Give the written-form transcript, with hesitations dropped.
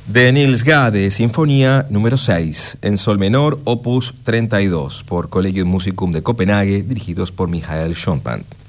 de Niels Gade, Sinfonía número 6, en sol menor, opus 32, por Collegium Musicum de Copenhague, dirigidos por Michael Schonpant.